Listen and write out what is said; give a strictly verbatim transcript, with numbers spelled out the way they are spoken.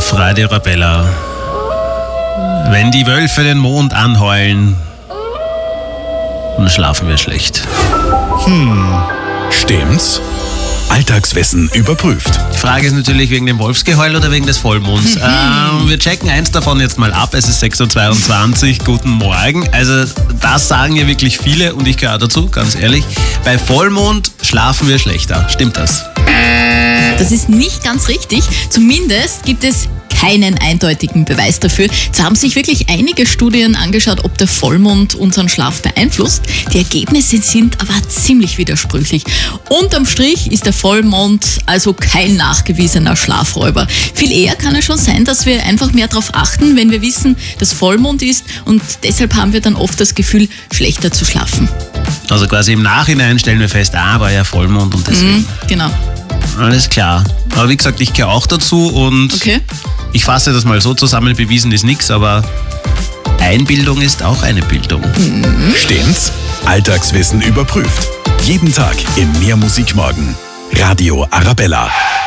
auf Radio Arabella. Wenn die Wölfe den Mond anheulen, dann schlafen wir schlecht. Hm, stimmt's? Alltagswissen überprüft. Die Frage ist natürlich wegen dem Wolfsgeheul oder wegen des Vollmonds. ähm, wir checken eins davon jetzt mal ab. Es ist sechs Uhr zweiundzwanzig. Guten Morgen. Also das sagen ja wirklich viele und ich gehöre dazu, ganz ehrlich. Bei Vollmond schlafen wir schlechter. Stimmt das? Das ist nicht ganz richtig. Zumindest gibt es keinen eindeutigen Beweis dafür. Es haben sich wirklich einige Studien angeschaut, ob der Vollmond unseren Schlaf beeinflusst. Die Ergebnisse sind aber ziemlich widersprüchlich. Unterm Strich ist der Vollmond also kein nachgewiesener Schlafräuber. Viel eher kann es schon sein, dass wir einfach mehr darauf achten, wenn wir wissen, dass Vollmond ist, und deshalb haben wir dann oft das Gefühl, schlechter zu schlafen. Also quasi im Nachhinein stellen wir fest, ah, war ja Vollmond und deswegen. Mhm, genau. Alles klar. Aber wie gesagt, ich gehöre auch dazu und Okay. ich fasse das mal so zusammen, bewiesen ist nichts, aber Einbildung ist auch eine Bildung. Mhm. Stimmt's? Alltagswissen überprüft. Jeden Tag im Mehr Musik Morgen. Radio Arabella.